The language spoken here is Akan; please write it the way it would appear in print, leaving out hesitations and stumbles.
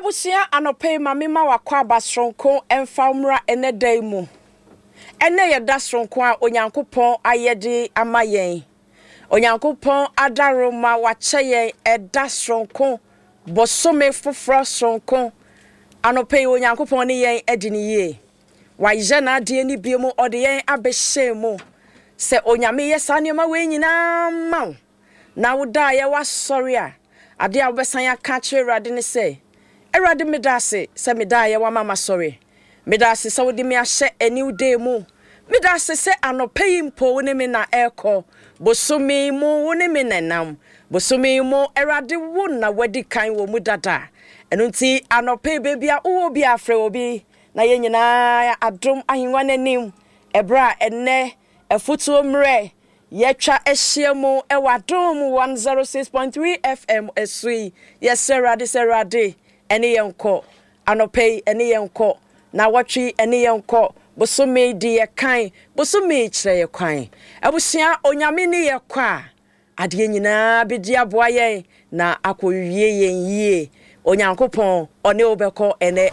Ebusia anope mamima wakwa abasronko emfamra ene daimu. Ene yeda sronko a Onyankopon ayede ama yen. Onyankopon adaroma wache yen eda sronko bosome foforo sronko. Anope Onyankopon ne yen edini ye. Waje na ade ni biemu ode yen abehye mu. Se onyame yesa nneema we nyina ma. Na woda ye wasori a ade a obesan ya ka kire Awurade ne se Erade medase se medaye wa mama sorry. Medase se wodi me ahye aniw day mu. Medase se anopeyi mpo woni me na eko. Bosome mu woni me nenam. Bosome mu Erade wo na wadi kan wo mu dada. Eno nti anopeyi bebia wo bi afre obi na ye nyina adom ahenwa nanim. Ebra enne efutu mre yetwa ehye mu ewadom 106.3 FM esui. Yes Erade eni yenko anope eni yenko na watwi eni yenko bosome di ye kan bosome kire ye kwan abusia onyame ni ye kwa ade nyina bedi aboa ye na akowie yen yie Onyankopon one obeko ene